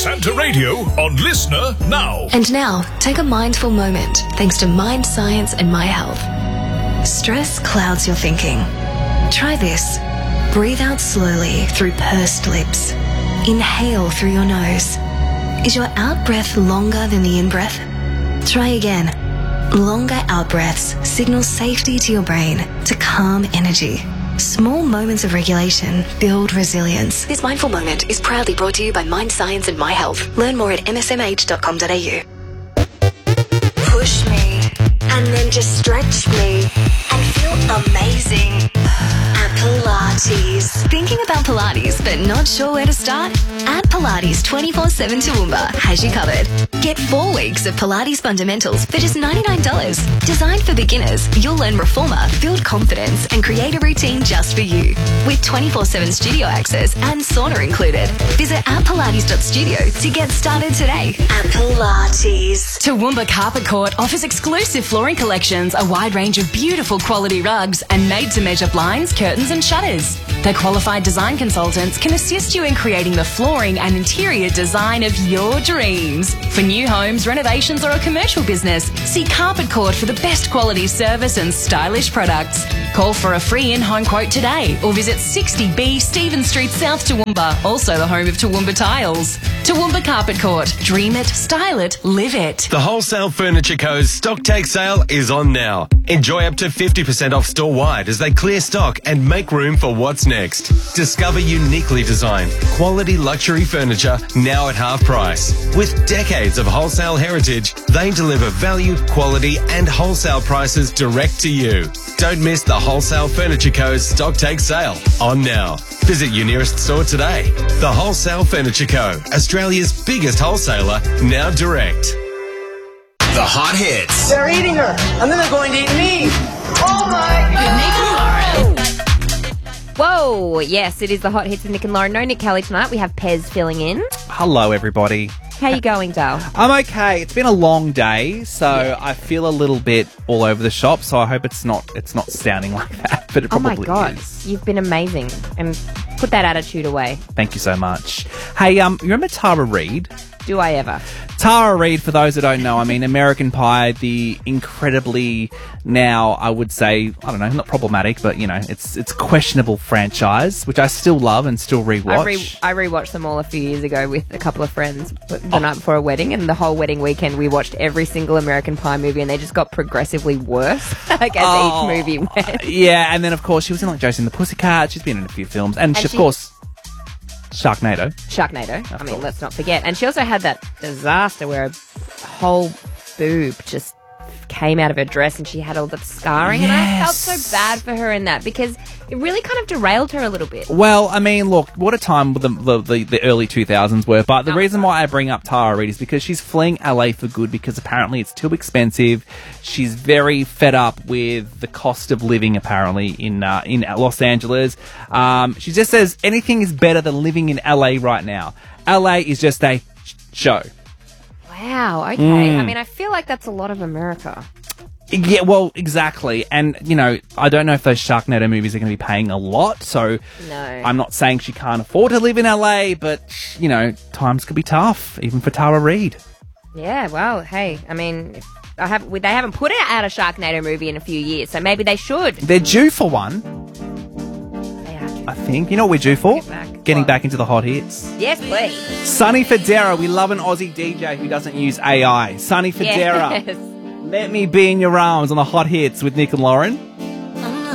Santa Radio on Listener Now. And now, take a mindful moment thanks to Mind Science and My Health. Stress clouds your thinking. Try this. Breathe out slowly through pursed lips. Inhale through your nose. Is your out breath longer than the in breath? Try again. Longer out breaths signal safety to your brain to calm energy. Small moments of regulation build resilience. This mindful moment is proudly brought to you by Mind Science and My Health. Learn more at msmh.com.au. Push me, and then just stretch me, and feel amazing at Pilates. Thinking about Pilates but not sure where to start? At Pilates 24/7 Toowoomba has you covered. Get 4 weeks of Pilates fundamentals for just $99. Designed for beginners, you'll learn reformer, build confidence, and create a routine just for you. With 24/7 studio access and sauna included. Visit @pilates.studio to get started today. At Pilates. Toowoomba Carpet Court offers exclusive flooring collections, a wide range of beautiful quality rugs, and made-to-measure blinds, curtains, and shutters. Their qualified design consultants can assist you in creating the flooring and interior design of your dreams. For new homes, renovations, or a commercial business, see Carpet Court for the best quality service and stylish products. Call for a free in-home quote today or visit 60B Stephen Street, South Toowoomba, also the home of Toowoomba Tiles. Toowoomba Carpet Court. Dream it, style it, live it. The Wholesale Furniture Co.'s stock take sale is on now. Enjoy up to 50% off store-wide as they clear stock and make room for what's next. Discover uniquely designed, quality luxury furniture now at half price. With decades of wholesale heritage, they deliver value, quality and wholesale prices direct to you. Don't miss the Wholesale Furniture Co.'s stock take sale on now. Visit your nearest store today. The Wholesale Furniture Co., Australia's biggest wholesaler, now direct. The hot hits. They're eating her, and then they're going to eat me. Oh my God! Whoa, yes, it is the hot hits with Nick and Lauren. No Nick Kelly tonight. We have Pez filling in. Hello, everybody. How you going, Dale? I'm okay. It's been a long day, so I feel a little bit all over the shop. So I hope it's not sounding like that, but it probably Oh my God, is. you've been amazing, and put that attitude away. Thank you so much. Hey, you remember Tara Reid? Do I ever? Tara Reid, for those that don't know, I mean, American Pie, the incredibly now, I would say, I don't know, not problematic, but, you know, it's questionable franchise, which I still love and still rewatch. I rewatched them all a few years ago with a couple of friends the night before a wedding, and the whole wedding weekend we watched every single American Pie movie, and they just got progressively worse like, as each movie went. Yeah, and then, of course, she was in, like, Josie and the Pussycat. She's been in a few films. And she, of course, Sharknado. I mean, let's not forget. And she also had that disaster where a whole boob just came out of her dress and she had all that scarring. Yes. And I felt so bad for her in that because it really kind of derailed her a little bit. Well, I mean, look, what a time the early 2000s were. But the reason why I bring up Tara Reid is because she's fleeing LA for good because apparently it's too expensive. She's very fed up with the cost of living, apparently, in Los Angeles. She just says anything is better than living in LA right now. LA is just a show. Wow, okay. I mean, I feel like that's a lot of America. Yeah, well, exactly. And, you know, I don't know if those Sharknado movies are going to be paying a lot, so No. I'm not saying she can't afford to live in LA, but, you know, times could be tough, even for Tara Reid. Yeah, well, hey, I mean, they haven't put out a Sharknado movie in a few years, so maybe they should. They're due for one, They are. I think. You know what we're due for? Getting What? back into the hot hits. Yes, please. Sonny Fodera, we love an Aussie DJ who doesn't use AI. Sonny Fodera, Yes. let me be in your arms on the hot hits with Nick and Lauren.